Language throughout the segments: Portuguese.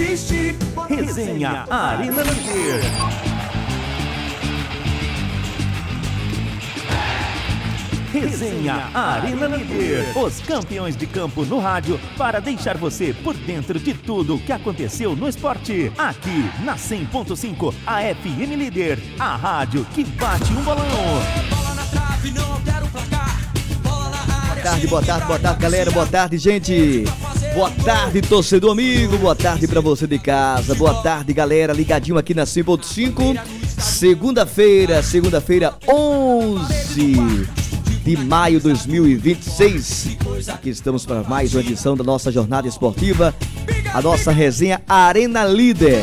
existe. Resenha Arena Líder. Resenha Arena Líder. Os campeões de campo no rádio para deixar você por dentro de tudo o que aconteceu no esporte. Aqui na 100.5, a FM Líder, a rádio que bate um bolão. Boa tarde, galera. Boa tarde, gente. Boa tarde, torcedor amigo. Boa tarde pra você de casa. Boa tarde, galera, ligadinho aqui na 100.5. Segunda-feira, 11 de maio de 2026. Aqui estamos para mais uma edição da nossa jornada esportiva, a nossa resenha Arena Líder.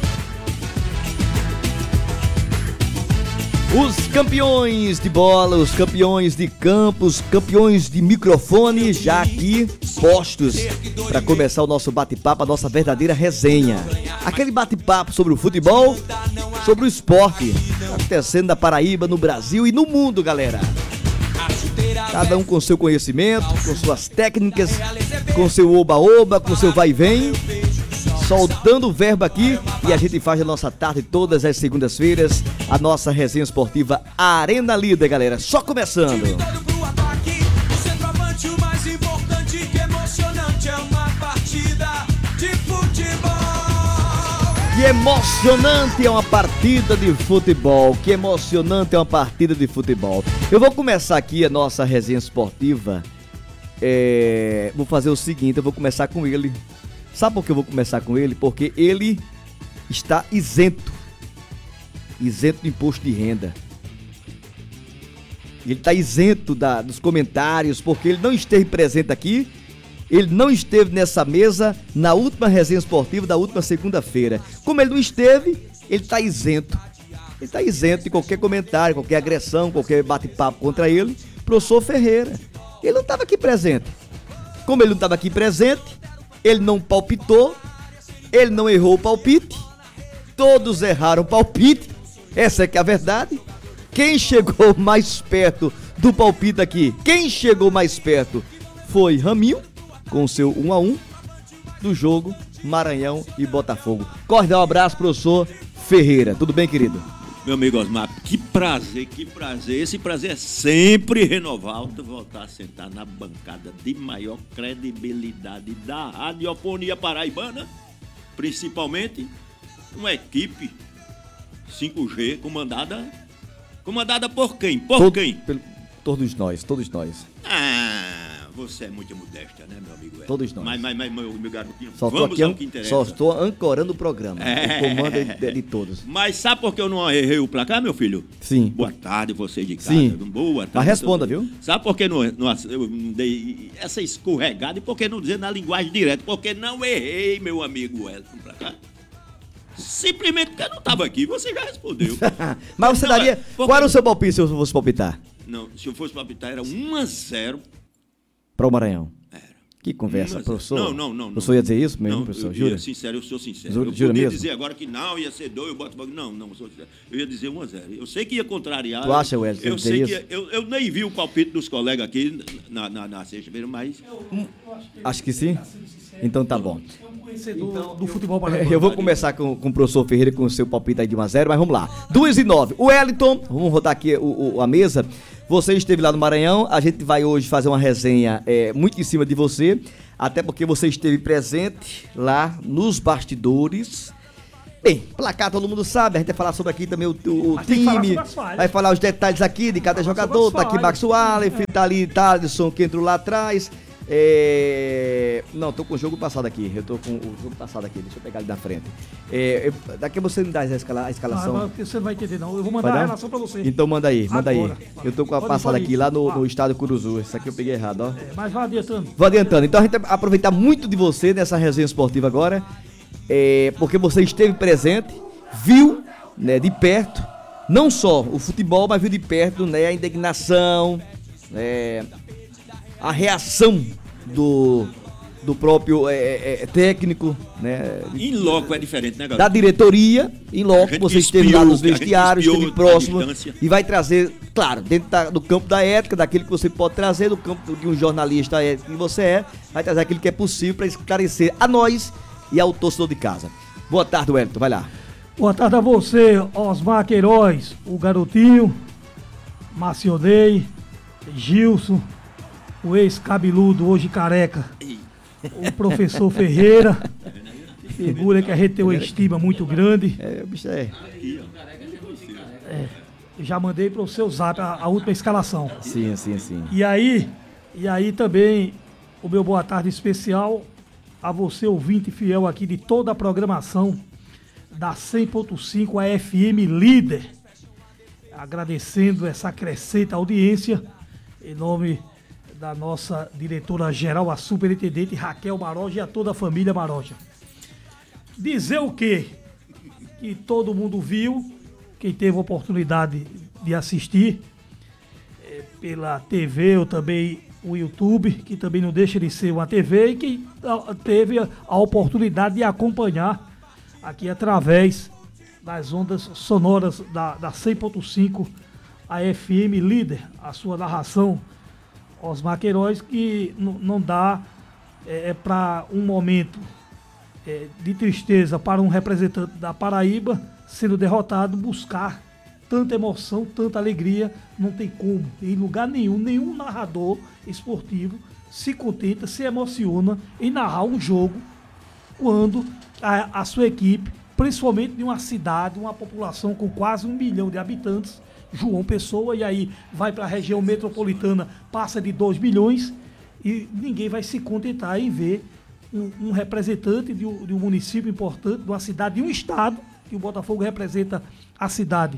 Os campeões de bola, os campeões de campo, os campeões de microfone já aqui postos para começar o nosso bate-papo, a nossa verdadeira resenha. Aquele bate-papo sobre o futebol, sobre o esporte, acontecendo na Paraíba, no Brasil e no mundo, galera. Cada um com seu conhecimento, com suas técnicas, com seu oba-oba, com seu vai e vem, soltando o verbo aqui, e a gente faz a nossa tarde todas as segundas-feiras, a nossa resenha esportiva Arena Líder, galera. Só começando. Que emocionante é uma partida de futebol. Que emocionante é uma partida de futebol. Eu vou começar aqui a nossa resenha esportiva. Vou fazer o seguinte, eu vou começar com ele. Sabe por que eu vou começar com ele? Porque ele está isento de imposto de renda. Ele está isento dos comentários, porque ele não esteve presente aqui. Ele não esteve nessa mesa na última resenha esportiva da última segunda-feira. Como ele não esteve, ele está isento. Ele está isento de qualquer comentário, qualquer agressão, qualquer bate-papo contra ele. Professor Ferreira. Ele não estava aqui presente. Como ele não estava aqui presente, ele não palpitou, ele não errou o palpite. Todos erraram o palpite. Essa é que é a verdade. Quem chegou mais perto do palpite aqui? Quem chegou mais perto foi Raminho, com o seu 1-1 do jogo Maranhão e Botafogo. Cordial abraço, professor Ferreira. Tudo bem, querido? Meu amigo Osmar, que prazer. Esse prazer é sempre renovado, voltar a sentar na bancada de maior credibilidade da radiofonia paraibana, principalmente uma equipe 5G comandada por quem? Quem? Todos nós. Você é muito modesta, né, meu amigo? Todos nós. Mas meu garotinho, vamos ao que interessa. Só estou ancorando o programa. O comando é de todos. Mas sabe por que eu não errei o placar, meu filho? Sim. Boa tarde, você de casa. Sim. Boa tarde. Mas responda, viu? Sabe por que eu não dei essa escorregada e por que não dizer na linguagem direta? Porque não errei, meu amigo Elton, placar. Simplesmente porque eu não estava aqui, você já respondeu. Mas você daria... Qual era o seu palpite se eu fosse palpitar? Não, se eu fosse palpitar era 1-0. Para o Maranhão. Era. Que conversa, professor. Não. O professor ia dizer isso mesmo, professor? Jura? Sincero, eu sou sincero. Jura eu podia mesmo? dizer agora que não, ia ser 2, eu boto... Não, sou sincero. Eu ia dizer 1-0. Eu sei que ia contrariar. Tu acha, Wesley? Eu sei que eu nem vi o palpite dos colegas aqui na sexta-feira, mas... Acho que sim. Então tá bom. Do futebol paraibano. Eu vou começar com o professor Ferreira com o seu palpite aí de 1-0, mas vamos lá. 2-9. O Wellington, vamos rodar aqui a mesa. Você esteve lá no Maranhão, a gente vai hoje fazer uma resenha muito em cima de você, até porque você esteve presente lá nos bastidores. Bem, placar todo mundo sabe, a gente vai falar sobre aqui também o time, vai falar os detalhes aqui de cada jogador, tá aqui Max Wallace, tá ali Thalisson que entrou lá atrás. Não, tô com o jogo passado aqui. Eu tô com o jogo passado aqui. Deixa eu pegar ali da frente. Daqui você me dá a escalação. Não, você não vai entender, não. Eu vou mandar a relação pra você. Então manda aí. Eu tô com a passada aqui lá no Vai. estado Curuzu. Isso aqui eu peguei errado, ó. Mas vai adiantando. Vou adiantando. Então a gente vai aproveitar muito de você nessa resenha esportiva agora. Porque você esteve presente, viu, né, de perto, não só o futebol, mas viu de perto, né, a indignação, a reação do próprio técnico, né? Em loco é diferente, né, galera? Da diretoria, em loco, você esteve lá nos vestiários, esteve próximo e vai trazer, claro, dentro do campo da ética, daquilo que você pode trazer, do campo de um jornalista ético que você vai trazer aquilo que é possível para esclarecer a nós e ao torcedor de casa. Boa tarde, Wellington, vai lá. Boa tarde a você, Osmar Queiroz, o Garotinho, Marcionei, Gilson, o ex-cabeludo, hoje careca, o professor Ferreira, figura que a gente tem uma estima muito grande. O bicho é. Já mandei para o seu zap a última escalação. Sim. E aí também o meu boa tarde especial a você, ouvinte fiel aqui de toda a programação da 100.5, a FM Líder. Agradecendo essa crescente audiência, em nome da nossa diretora-geral, a superintendente Raquel Maroja e a toda a família Maroja. Dizer o quê? Que todo mundo viu, quem teve a oportunidade de assistir pela TV ou também o YouTube, que também não deixa de ser uma TV, e quem teve a oportunidade de acompanhar aqui através das ondas sonoras da 100.5, a FM Líder, a sua narração, Osmar Queiroz, que não dá para um momento de tristeza para um representante da Paraíba sendo derrotado, buscar tanta emoção, tanta alegria, não tem como, em lugar nenhum narrador esportivo se contenta, se emociona em narrar um jogo quando a sua equipe, principalmente de uma cidade, uma população com quase 1 milhão de habitantes, João Pessoa, e aí vai para a região metropolitana, passa de 2 milhões, e ninguém vai se contentar em ver um representante de um município importante, de uma cidade, de um estado, que o Botafogo representa a cidade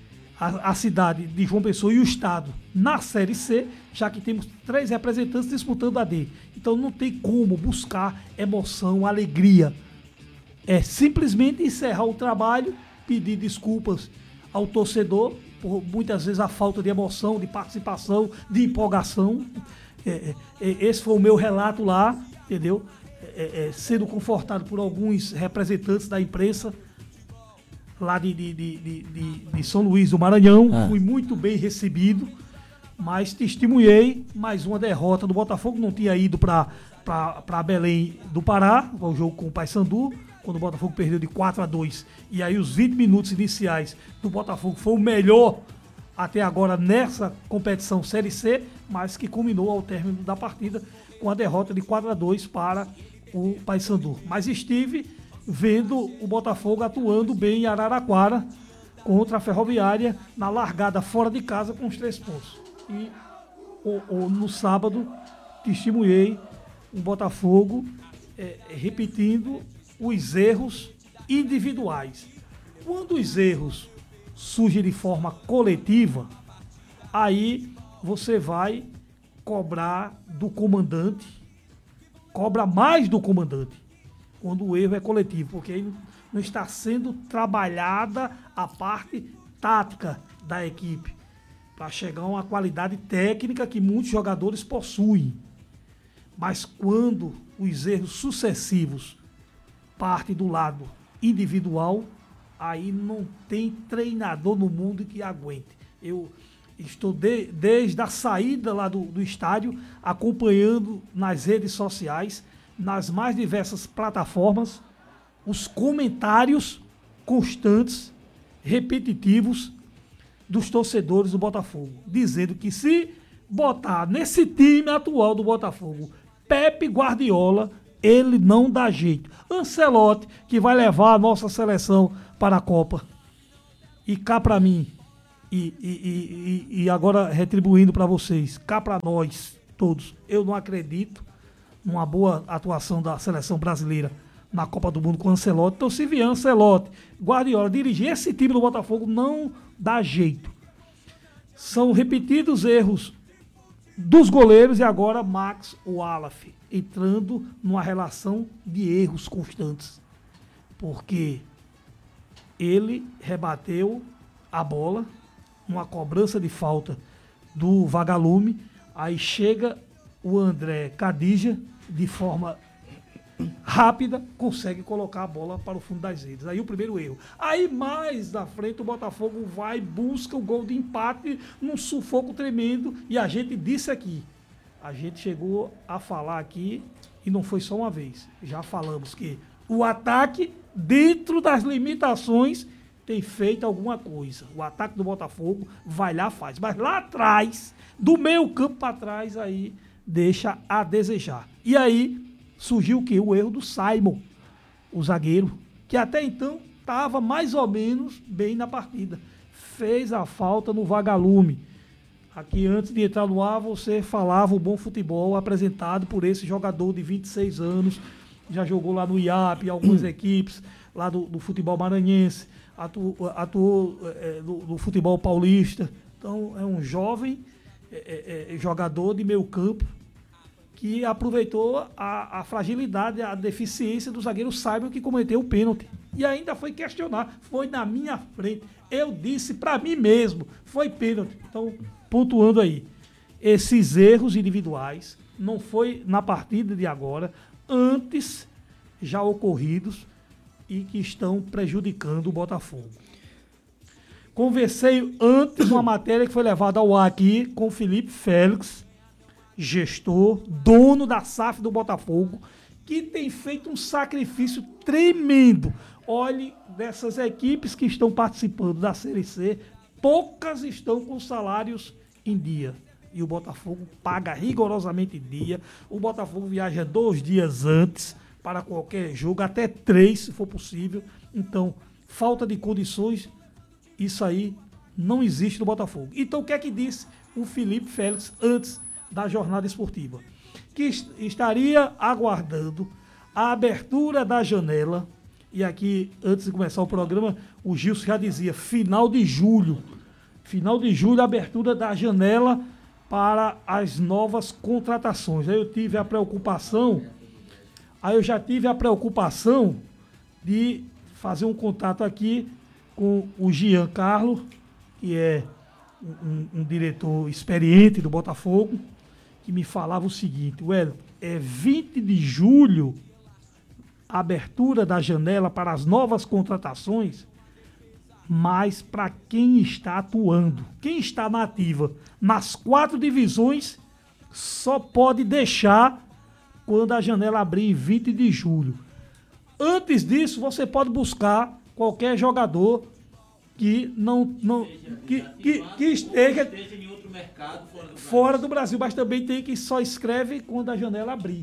de João Pessoa e o estado na Série C, já que temos 3 representantes disputando a D. Então não tem como buscar emoção, alegria. É simplesmente encerrar o trabalho, pedir desculpas ao torcedor por muitas vezes a falta de emoção, de participação, de empolgação. Esse foi o meu relato lá, entendeu? Sendo confortado por alguns representantes da imprensa lá de São Luís do Maranhão. Fui muito bem recebido, mas testemunhei mais uma derrota do Botafogo. Não tinha ido para Belém do Pará, o jogo com o Paysandu, quando o Botafogo perdeu de 4-2. E aí os 20 minutos iniciais do Botafogo foi o melhor até agora nessa competição Série C, mas que culminou ao término da partida com a derrota de 4-2 para o Paysandu. Mas estive vendo o Botafogo atuando bem em Araraquara contra a Ferroviária na largada fora de casa com os 3 pontos. E no sábado testemunhei o Botafogo repetindo os erros individuais. Quando os erros surgem de forma coletiva, aí você vai cobrar do comandante, cobra mais do comandante, quando o erro é coletivo, porque aí não está sendo trabalhada a parte tática da equipe, para chegar a uma qualidade técnica que muitos jogadores possuem. Mas quando os erros sucessivos partem do lado individual, aí não tem treinador no mundo que aguente. Eu estou desde a saída lá do estádio, acompanhando nas redes sociais, nas mais diversas plataformas, os comentários constantes, repetitivos dos torcedores do Botafogo, dizendo que se botar nesse time atual do Botafogo Pepe Guardiola, ele não dá jeito. Ancelotti, que vai levar a nossa seleção para a Copa. E cá para mim, e agora retribuindo para vocês, cá para nós todos, eu não acredito numa boa atuação da seleção brasileira na Copa do Mundo com Ancelotti. Então, se vier Ancelotti, Guardiola dirigir esse time do Botafogo, não dá jeito. São repetidos erros dos goleiros e agora Max Wallace entrando numa relação de erros constantes. Porque ele rebateu a bola numa cobrança de falta do Vagalume, aí chega o André Cadija de forma rápida, consegue colocar a bola para o fundo das redes. Aí o primeiro erro. Aí mais da frente o Botafogo vai, busca o gol de empate num sufoco tremendo, e a gente disse aqui, a gente chegou a falar aqui, e não foi só uma vez, já falamos que O ataque, dentro das limitações, tem feito alguma coisa. O ataque do Botafogo vai lá, faz. Mas lá atrás, do meio campo para trás, aí deixa a desejar. E aí surgiu o quê? O erro do Simon, o zagueiro, que até então estava mais ou menos bem na partida. Fez a falta no vagalume. Aqui, antes de entrar no ar, você falava o bom futebol apresentado por esse jogador de 26 anos, já jogou lá no IAP, algumas equipes lá do futebol maranhense, atuou no futebol paulista. Então, é um jovem jogador de meio campo que aproveitou a fragilidade, a deficiência do zagueiro Simon, que cometeu o pênalti. E ainda foi questionar, foi na minha frente. Eu disse para mim mesmo, foi pênalti. Então, pontuando aí, esses erros individuais não foi na partida de agora, antes já ocorridos e que estão prejudicando o Botafogo. Conversei antes uma matéria que foi levada ao ar aqui com o Felipe Félix, gestor, dono da SAF do Botafogo, que tem feito um sacrifício tremendo. Olhe, dessas equipes que estão participando da Série C, poucas estão com salários em dia. E o Botafogo paga rigorosamente em dia. O Botafogo viaja 2 dias antes para qualquer jogo, até 3, se for possível. Então, falta de condições, isso aí não existe no Botafogo. Então, o que é que disse o Felipe Félix antes da jornada esportiva? Que estaria aguardando a abertura da janela. E aqui, antes de começar o programa, o Gilson já dizia, final de julho. Final de julho, a abertura da janela para as novas contratações. Aí eu já tive a preocupação de fazer um contato aqui com o Giancarlo, que é um diretor experiente do Botafogo, que me falava o seguinte: Wellington, é 20 de julho a abertura da janela para as novas contratações, mas para quem está atuando, quem está na ativa nas 4 divisões, só pode deixar quando a janela abrir em 20 de julho. Antes disso, você pode buscar qualquer jogador que esteja em outro mercado fora do Brasil, mas também tem que só escreve quando a janela abrir.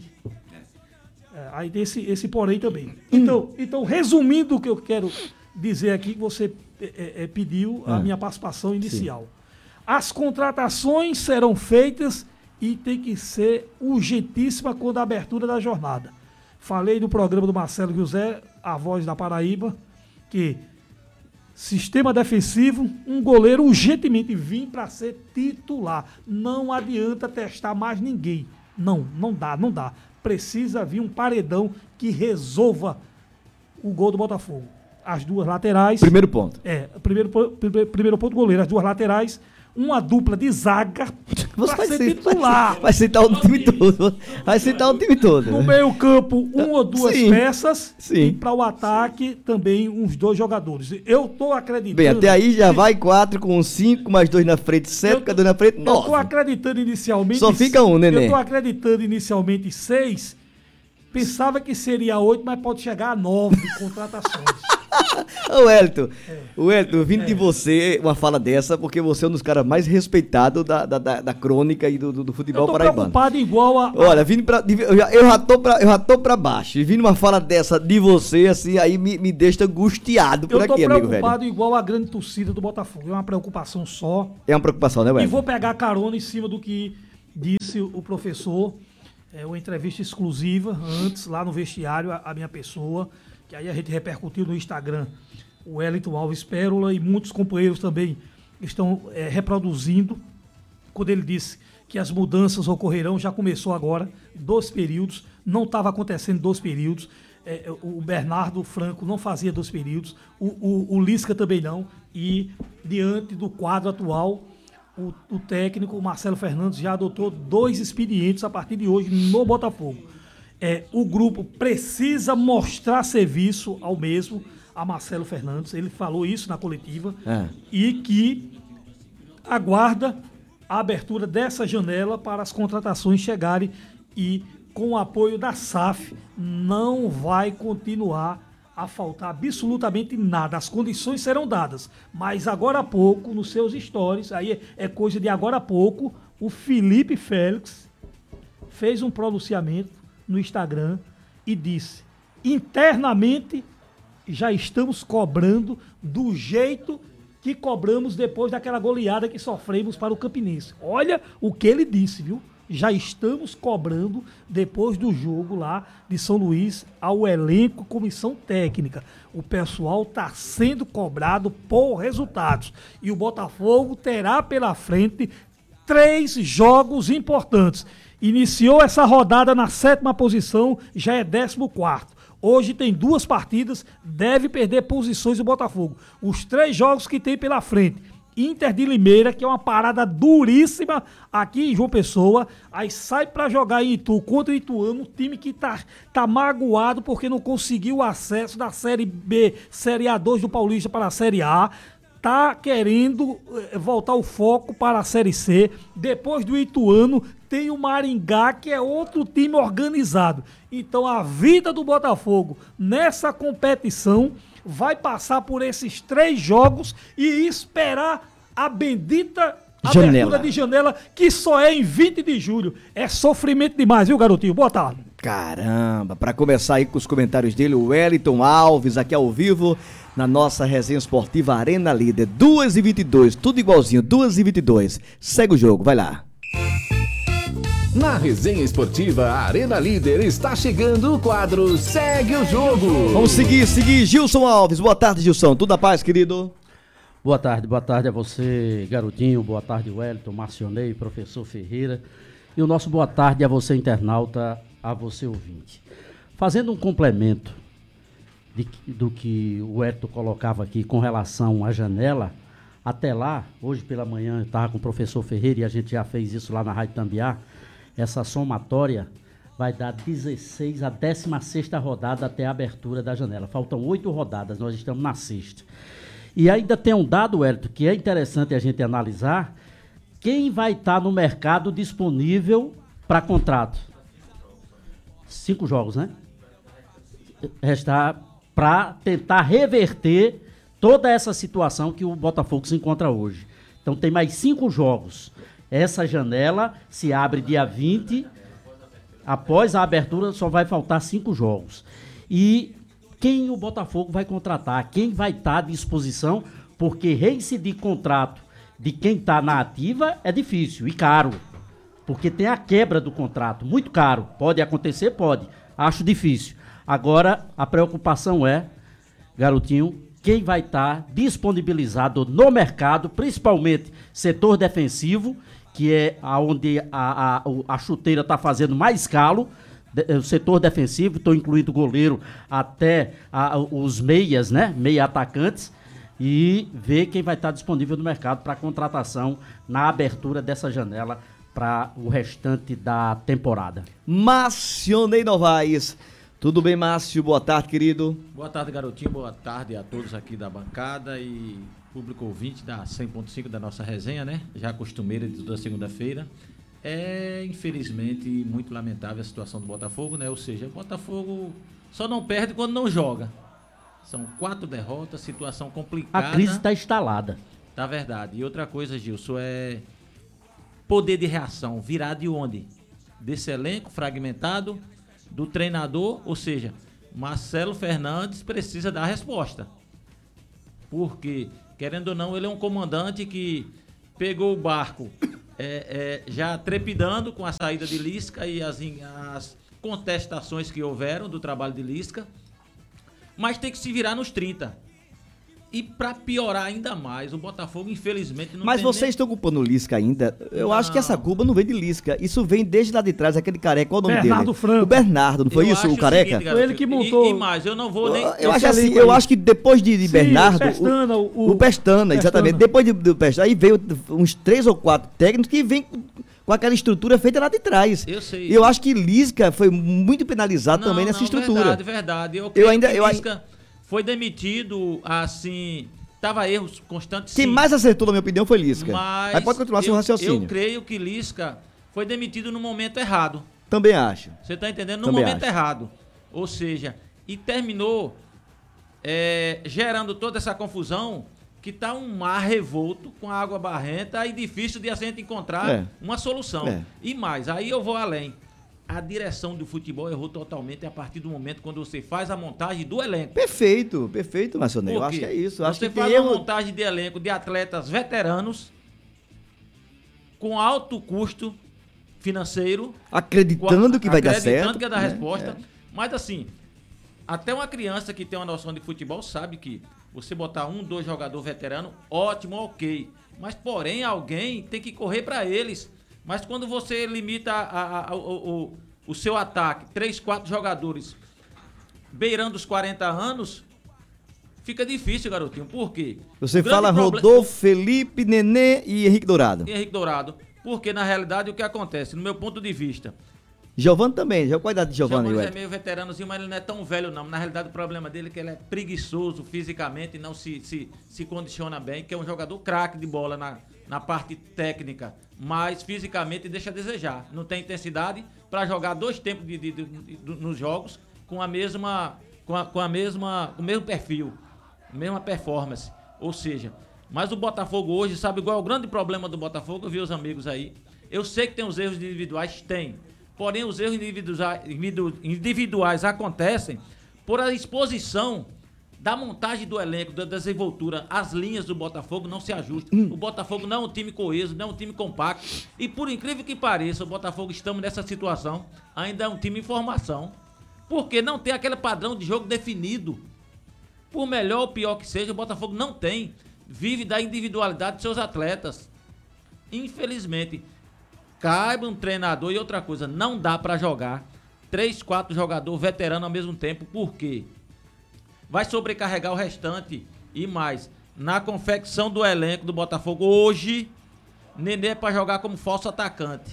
Aí tem esse porém também. Então, resumindo o que eu quero dizer aqui, que você pediu a minha participação inicial. Sim. As contratações serão feitas e tem que ser urgentíssima quando a abertura da jornada. Falei no programa do Marcelo José, a voz da Paraíba, que sistema defensivo, um goleiro urgentemente vir para ser titular. Não adianta testar mais ninguém. Não dá. Precisa vir um paredão que resolva o gol do Botafogo. As 2 laterais. Primeiro ponto. Primeiro ponto, goleiro. As 2 laterais. Uma dupla de zaga para ser titular. Vai citar o time todo. No meio campo, 1 ou 2 peças. Sim. E para o ataque, também uns 2 jogadores. Eu estou acreditando... Bem, até aí já vai 4 com 5, mais 2 na frente, 7, com 2 na frente, 9. Eu estou acreditando inicialmente... Só fica um, neném. Eu estou acreditando inicialmente 6. Pensava que seria 8, mas pode chegar a 9 contratações. Ô, Wellington, vindo de você uma fala dessa, porque você é um dos caras mais respeitados da crônica e do futebol paraibano. Eu tô preocupado igual a... Olha, eu já tô pra baixo. E vindo uma fala dessa de você, assim, aí me deixa angustiado por aqui, amigo velho. Eu tô preocupado igual a grande torcida do Botafogo. É uma preocupação só. É uma preocupação, né, Wellington? E vou pegar carona em cima do que disse o professor. Uma entrevista exclusiva antes, lá no vestiário, a minha pessoa, que aí a gente repercutiu no Instagram, o Wellington Alves Pérola, e muitos companheiros também estão reproduzindo, quando ele disse que as mudanças ocorrerão, já começou agora, 2 períodos, não estava acontecendo 2 períodos, o Bernardo Franco não fazia 2 períodos, o Lisca também não, e diante do quadro atual, o técnico, o Marcelo Fernandes, já adotou 2 expedientes a partir de hoje no Botafogo. O grupo precisa mostrar serviço ao mesmo, a Marcelo Fernandes, ele falou isso na coletiva, e que aguarda a abertura dessa janela para as contratações chegarem e com o apoio da SAF, não vai continuar a faltar absolutamente nada. As condições serão dadas. Mas agora há pouco, nos seus stories, aí é coisa de agora há pouco, o Felipe Félix fez um pronunciamento no Instagram e disse: internamente já estamos cobrando do jeito que cobramos depois daquela goleada que sofremos para o Campinense. Olha o que ele disse, viu? Já estamos cobrando depois do jogo lá de São Luís ao elenco, comissão técnica. O pessoal está sendo cobrado por resultados. E o Botafogo terá pela frente 3 jogos importantes. Iniciou essa rodada na 7ª posição, já é 14º. Hoje tem 2 partidas, deve perder posições o Botafogo. Os 3 jogos que tem pela frente: Inter de Limeira, que é uma parada duríssima aqui em João Pessoa, aí sai pra jogar em Itu contra o Ituano, time que tá magoado porque não conseguiu o acesso da Série B, Série A2 do Paulista para a Série A, tá querendo voltar o foco para a Série C. Depois do Ituano tem o Maringá, que é outro time organizado. Então a vida do Botafogo nessa competição vai passar por esses 3 jogos e esperar a bendita abertura de janela, que só é em 20 de julho. É sofrimento demais, viu, garotinho? Boa tarde. Caramba, para começar aí com os comentários dele, o Wellington Alves, aqui ao vivo, na nossa resenha esportiva Arena Líder, 2h22, tudo igualzinho, 2h22. Segue o jogo, vai lá. Na resenha esportiva Arena Líder está chegando o quadro Segue o Jogo. Vamos seguir, Gilson Alves. Boa tarde, Gilson. Tudo na paz, querido? Boa tarde a você, garotinho. Boa tarde, Wellington, Marcionei, professor Ferreira. E o nosso boa tarde a você, internauta, a você, ouvinte. Fazendo um complemento do que o Wellington colocava aqui com relação à janela, até lá, hoje pela manhã, eu estava com o professor Ferreira e a gente já fez isso lá na Rádio Tambiá. Essa somatória vai dar 16 a 16ª rodada até a abertura da janela. Faltam 8 rodadas, nós estamos na 6ª. E ainda tem um dado, Wellington, que é interessante a gente analisar: quem vai estar no mercado disponível para contrato? 5 jogos, né? Restar para tentar reverter toda essa situação que o Botafogo se encontra hoje. Então tem mais 5 jogos. Essa janela se abre dia 20, após a abertura só vai faltar 5 jogos. E quem o Botafogo vai contratar? Quem vai estar à disposição? Porque reincidir contrato de quem está na ativa é difícil e caro. Porque tem a quebra do contrato, muito caro. Pode acontecer? Pode. Acho difícil. Agora, a preocupação é, garotinho, quem vai estar disponibilizado no mercado, principalmente setor defensivo, que é onde a chuteira está fazendo mais calo, o setor defensivo, estou incluindo o goleiro até os meias, né? Meia atacantes, e ver quem vai estar disponível no mercado para contratação na abertura dessa janela para o restante da temporada. Marcionei Novaes. Tudo bem, Márcio? Boa tarde, querido. Boa tarde, garotinho. Boa tarde a todos aqui da bancada e público ouvinte da 100.5 da nossa resenha, né? Já costumeira de toda segunda-feira. É, infelizmente, muito lamentável a situação do Botafogo, né? Ou seja, o Botafogo só não perde quando não joga. São 4 derrotas, situação complicada. A crise está instalada. Tá verdade. E outra coisa, Gilson, é poder de reação. Virar de onde? Desse elenco fragmentado, do treinador, ou seja, Marcelo Fernandes precisa dar a resposta. Porque, querendo ou não, ele é um comandante que pegou o barco já trepidando com a saída de Lisca e as contestações que houveram do trabalho de Lisca, mas tem que se virar nos 30. E para piorar ainda mais, o Botafogo, infelizmente, não Mas tem vocês estão culpando o Lisca ainda? Eu acho que essa culpa não vem de Lisca. Isso vem desde lá de trás, aquele careca. Qual o nome Bernardo dele? Franco. O Bernardo, não foi isso? O careca? Seguinte, Foi ele que montou. E mais, eu não vou nem... Eu acho que depois de Sim, Bernardo... Pestana, o Pestana, exatamente. Depois do Pestana, aí veio uns 3 ou 4 técnicos que vêm com aquela estrutura feita lá de trás. Eu sei. E eu acho que Lisca foi muito penalizado também nessa estrutura. Verdade. Eu creio que que Lisca foi demitido, assim... Tava erros constantes, Quem sim. mais acertou, na minha opinião, foi Lisca. Mas aí pode continuar seu raciocínio. Eu creio que Lisca foi demitido no momento errado. Também acho. Você está entendendo? No Também momento acho. errado. Ou seja, e terminou gerando toda essa confusão que tá um mar revolto com a água barrenta e difícil de a gente encontrar uma solução. E mais, aí eu vou além. A direção do futebol errou totalmente a partir do momento quando você faz a montagem do elenco. Perfeito, Marcionei. Eu acho que é isso. Eu acho Você que faz tem uma montagem de elenco de atletas veteranos com alto custo financeiro. Acreditando que vai dar certo. Acreditando que vai dar resposta. Mas assim, até uma criança que tem uma noção de futebol sabe que você botar 2 jogadores veteranos, ótimo, ok. Mas porém alguém tem que correr para eles. Mas quando você limita o seu ataque, 3, 4 jogadores beirando os 40 anos, fica difícil, garotinho. Por quê? Você fala Rodolfo, Felipe, Nenê e Henrique Dourado. Porque na realidade o que acontece, no meu ponto de vista... Giovani também, qual a idade de Giovani? Giovani é meio veteranozinho, mas ele não é tão velho não. Na realidade o problema dele é que ele é preguiçoso fisicamente e não se condiciona bem, que é um jogador craque de bola na parte técnica, mas fisicamente deixa a desejar. Não tem intensidade para jogar 2 tempos nos jogos com o mesmo perfil, a mesma performance. Ou seja, mas o Botafogo hoje, sabe qual é o grande problema do Botafogo? Eu vi os amigos aí. Eu sei que tem os erros individuais, tem. Porém, os erros individuais acontecem por a exposição da montagem do elenco, da desenvoltura. As linhas do Botafogo não se ajustam. O Botafogo não é um time coeso, não é um time compacto. E por incrível que pareça, o Botafogo estamos nessa situação, ainda é um time em formação. Porque não tem aquele padrão de jogo definido. Por melhor ou pior que seja, o Botafogo não tem. Vive da individualidade de seus atletas. Infelizmente, cabe um treinador e outra coisa, não dá pra jogar 3, 4 jogadores veteranos ao mesmo tempo, por quê? Vai sobrecarregar o restante e mais. Na confecção do elenco do Botafogo, hoje, Nenê é pra jogar como falso atacante.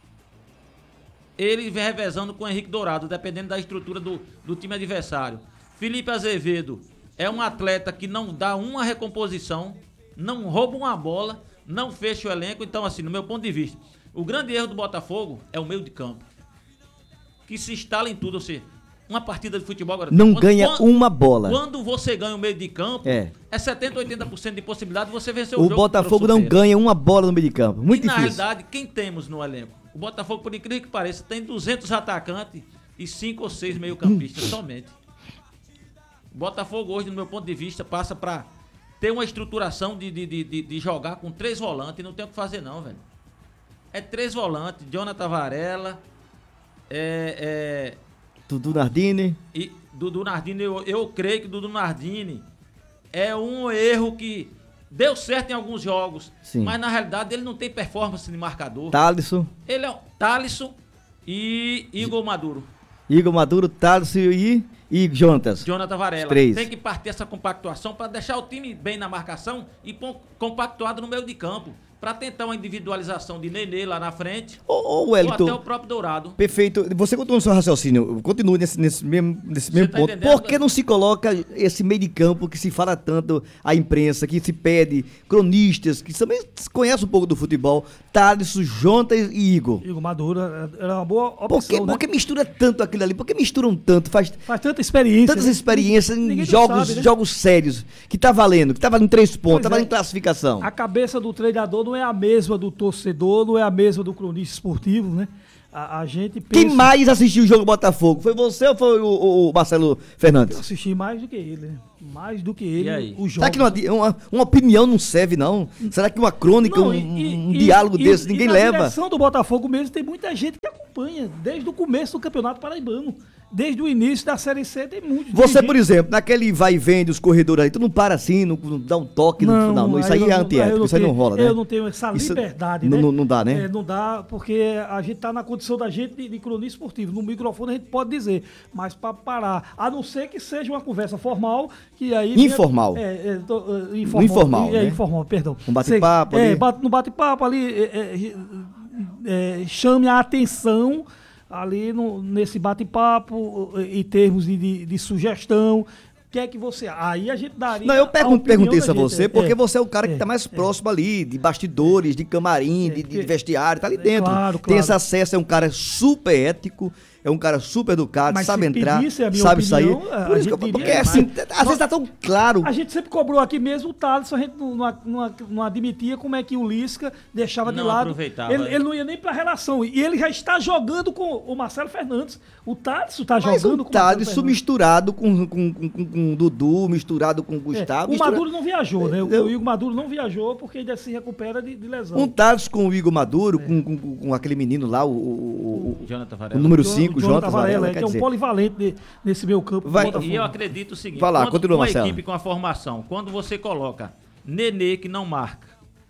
Ele vem revezando com o Henrique Dourado, dependendo da estrutura do time adversário. Felipe Azevedo é um atleta que não dá uma recomposição, não rouba uma bola, não fecha o elenco. Então, assim, no meu ponto de vista, o grande erro do Botafogo é o meio de campo, que se instala em tudo. Ou seja, uma partida de futebol agora... Não ganha uma bola. Quando você ganha o meio de campo, é 70%, 80% de possibilidade de você vencer o jogo. O Botafogo não ganha uma bola no meio de campo. Muito difícil. Na realidade, quem temos no elenco? O Botafogo, por incrível que pareça, tem 200 atacantes e 5 ou 6 meio-campistas somente. O Botafogo hoje, no meu ponto de vista, passa para ter uma estruturação de jogar com 3 volantes. E não tem o que fazer não, velho. É 3 volantes, Jonathan Varela, Dudu Nardini. E Dudu Nardini, eu creio que Dudu Nardini é um erro que deu certo em alguns jogos, sim, mas na realidade ele não tem performance de marcador. Thalisson. Ele é Thalisson e Igor Maduro. Igor Maduro, Thalisson e Jonatas. Jonathan Varela. Tem que partir essa compactuação para deixar o time bem na marcação e compactuado no meio de campo, para tentar uma individualização de Nenê lá na frente, ou até o próprio Dourado. Perfeito. Você continua no seu raciocínio, continue nesse mesmo ponto. Por que não se coloca esse meio de campo que se fala tanto a imprensa, que se pede, cronistas, que também conhecem um pouco do futebol, Thalisson, Jonatas e Igor? Igor Maduro era uma boa opção, Por que mistura tanto aquilo ali? Por que misturam tanto? Faz tanta experiência. Tantas experiências em jogos sérios, que tá valendo 3 pontos, tá valendo classificação. A cabeça do treinador não é a mesma do torcedor, não é a mesma do cronista esportivo, né? A gente pensa... Quem mais assistiu o jogo do Botafogo? Foi você ou foi o Marcelo Fernandes? Eu assisti mais do que ele, né? Mais do que ele, e aí? o jogo. Será que uma opinião não serve, não? Será que uma crônica, um diálogo desse, ninguém leva? Na direção do Botafogo mesmo, tem muita gente que acompanha, desde o começo do Campeonato Paraibano. Desde o início da Série C tem muito. Você, por exemplo, naquele vai e vem dos corredores aí, tu não para assim, não dá um toque no final. Isso aí é antiético, isso aí não rola, né? Eu não tenho essa liberdade, né? Não dá, né? Não dá, porque a gente tá na condição da gente de cronista esportivo. No microfone a gente pode dizer, mas para parar, a não ser que seja uma conversa formal, que aí... Informal. Informal, né? Informal, perdão. Um bate-papo ali. No bate-papo ali, chame a atenção... ali nesse bate-papo, em termos de sugestão, O que é que você... Aí a gente daria... Não, eu a opinião perguntei isso a da gente. você, porque você é o cara que tá mais próximo ali, de bastidores, de camarim, de vestiário, tá ali dentro. Claro, Tem claro. esse acesso, é um cara super ético, é um cara super educado, Mas sabe se entrar, pedisse a minha sabe opinião, sair. a Por isso gente que eu, porque diria, assim, mas- às vezes tá tão claro. A gente sempre cobrou aqui mesmo o Thales, a gente não admitia como é que o Lisca deixava de Não lado. aproveitava, Ele não ia nem pra relação. E ele já está jogando com o Marcelo Fernandes. O Thales tá Mas jogando o com o Marcelo Thales Fernandes. misturado com o Dudu, misturado com o Gustavo. O misturado- Maduro não viajou, né? Eu- O Igor Maduro não viajou porque ainda se recupera de lesão. Um Thales com o Igor Maduro, com aquele menino lá, o Jonathan o Varela. número O 5, Jonathan Jota Varela, que quer é um dizer. polivalente nesse meio campo. do Vai- Botafogo. E eu acredito o seguinte, Vai lá, quando continua, uma Marcelo. equipe com a formação, quando você coloca Nenê, que não marca,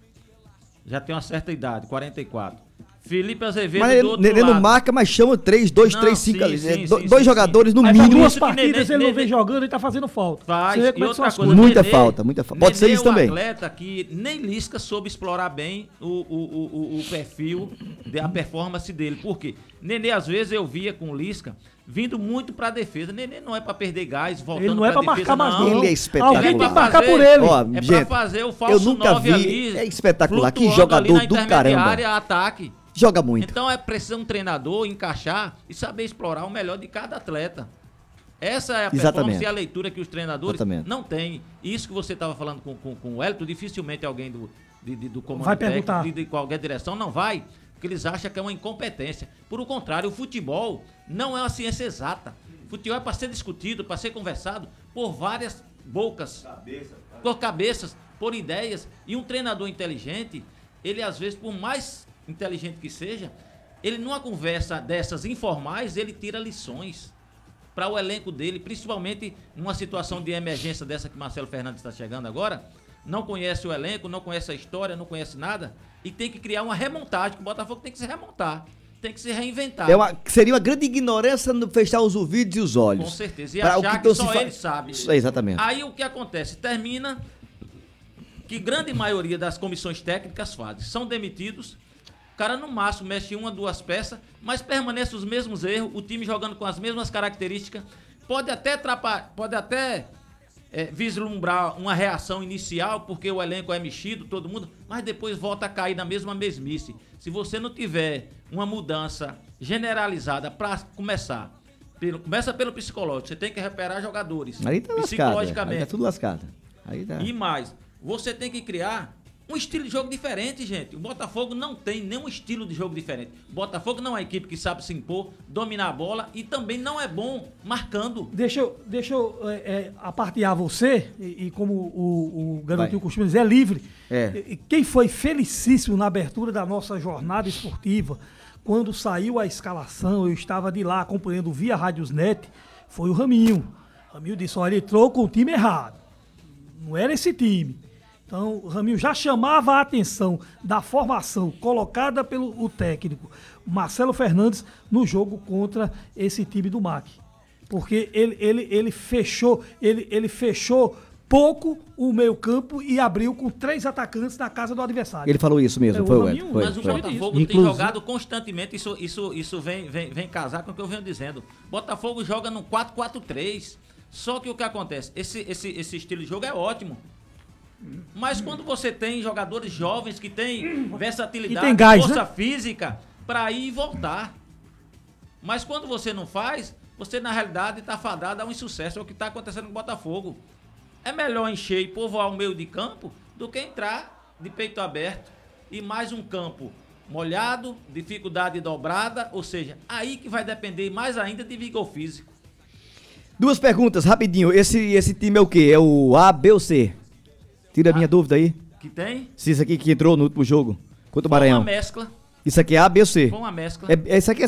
já tem uma certa idade, 44. Felipe Azevedo Mas do outro ele não lado. marca, mas chama 3, 2, Não, 3, 5 sim, ali. sim, Dois sim, jogadores no Aí faz mínimo. duas Isso que partidas, Nenê- ele não vem Nenê- jogando, ele tá fazendo falta. Faz. Você vê como E é que são outra as coisa, coisas. Muita Nenê- falta, muita falta. Pode ser Nenê isso é um também. atleta que nem Lisca soube explorar bem o perfil, a performance dele. Por quê? Nenê, às vezes, eu via com o Lisca vindo muito pra defesa. Nenê não é pra perder gás, voltando Ele não é pra defesa, marcar mais não. Ele é espetacular. Alguém tem que pra marcar fazer- por ele. Ó, É pra gente, fazer o falso eu nunca 9 vi, ali. é espetacular, que flutuando ali jogador na do intermediária, caramba. ataque. Joga muito. Então precisa um treinador encaixar e saber explorar o melhor de cada atleta. Essa é a performance Exatamente. e a leitura que os treinadores Exatamente. não têm. Isso que você estava falando com o Hélito, dificilmente alguém do comando Vai técnico, perguntar. de qualquer direção, não vai, porque eles acham que é uma incompetência. Por o contrário, o futebol não é uma ciência exata. O futebol é para ser discutido, para ser conversado por várias bocas, por cabeças, por ideias. E um treinador inteligente, ele às vezes, por mais inteligente que seja, ele numa conversa dessas informais, ele tira lições para o elenco dele, principalmente numa situação de emergência dessa que Marcelo Fernandes está chegando agora, não conhece o elenco, não conhece a história, não conhece nada, e tem que criar uma remontagem, que o Botafogo tem que se remontar, tem que se reinventar. Seria uma grande ignorância no fechar os ouvidos e os olhos. Com certeza, e Pra o achar não que se só fa- ele sabe. Isso, exatamente. Aí o que acontece? Termina que grande maioria das comissões técnicas fazem. São demitidos, o cara no máximo mexe uma, duas peças, mas permanece os mesmos erros, o time jogando com as mesmas características, pode até vislumbrar uma reação inicial, porque o elenco é mexido, todo mundo, mas depois volta a cair na mesma mesmice. Se você não tiver uma mudança generalizada para começar, começa pelo psicológico, você tem que recuperar jogadores Aí tá lascado. Aí psicologicamente. tá tudo lascado. Aí tá. E mais, você tem que criar um estilo de jogo diferente, gente. O Botafogo não tem nenhum estilo de jogo diferente. O Botafogo não é uma equipe que sabe se impor, dominar a bola e também não é bom marcando. Deixa eu apartear você, e como o garotinho Vai. costuma dizer, é livre. É. Quem foi felicíssimo na abertura da nossa jornada esportiva, quando saiu a escalação, eu estava de lá acompanhando via Rádiosnet, foi o Raminho. O Raminho disse, olha, ele entrou com o time errado. Não era esse time. Então, o Raminho já chamava a atenção da formação colocada pelo o técnico Marcelo Fernandes no jogo contra esse time do MAC. Porque ele fechou pouco o meio-campo e abriu com 3 atacantes na casa do adversário. Ele falou isso mesmo, É, o foi o Raminho, Ed. Foi, Mas o foi. Botafogo tem Inclusive- jogado constantemente, isso vem casar com o que eu venho dizendo. Botafogo joga no 4-4-3. Só que o que acontece? Esse estilo de jogo é ótimo. Mas quando você tem jogadores jovens que têm versatilidade, E tem gás, força né? física, para ir e voltar. Mas quando você não faz, você na realidade está fadado a um insucesso. É o que está acontecendo com o Botafogo. É melhor encher e povoar o meio de campo do que entrar de peito aberto e mais um campo molhado, dificuldade dobrada, ou seja, aí que vai depender mais ainda de vigor físico. 2 perguntas, rapidinho. Esse time é o quê? É o A, B ou C? Tira a minha dúvida aí. Que tem? Se isso aqui que entrou no último jogo contra o Foi uma Maranhão. mescla. Isso aqui é A, B ou C? Foi uma mescla. Isso aqui é